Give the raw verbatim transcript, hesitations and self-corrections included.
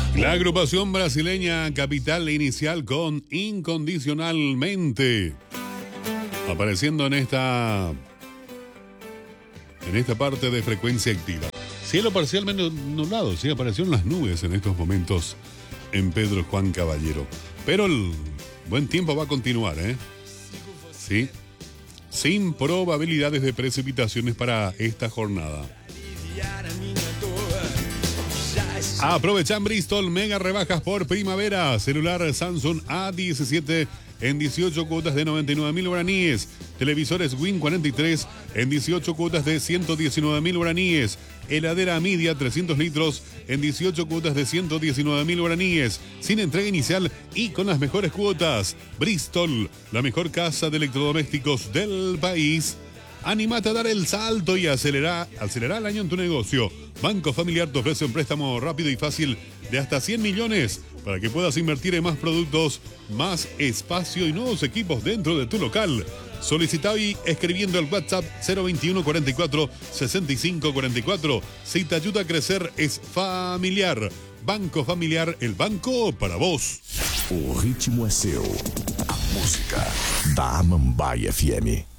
La agrupación brasileña Capital Inicial con Incondicionalmente. Apareciendo en esta en esta parte de frecuencia activa. Cielo parcialmente nublado, sí, aparecieron las nubes en estos momentos en Pedro Juan Caballero. Pero el buen tiempo va a continuar, ¿eh? Sí. Sin probabilidades de precipitaciones para esta jornada. Aprovecha en Bristol mega rebajas por primavera. Celular Samsung A diecisiete en dieciocho cuotas de noventa y nueve mil guaraníes. Televisores Win cuarenta y tres en dieciocho cuotas de ciento diecinueve mil guaraníes. Heladera Media trescientos litros en dieciocho cuotas de ciento diecinueve mil guaraníes. Sin entrega inicial y con las mejores cuotas. Bristol, la mejor casa de electrodomésticos del país. Anímate a dar el salto y acelera, acelera el año en tu negocio. Banco Familiar te ofrece un préstamo rápido y fácil de hasta cien millones para que puedas invertir en más productos, más espacio y nuevos equipos dentro de tu local. Solicita hoy escribiendo al WhatsApp cero veintiuno cuarenta y cuatro sesenta y cinco cuarenta y cuatro. Si te ayuda a crecer es Familiar. Banco Familiar, el banco para vos. O ritmo é seu. A música da Amambai F M.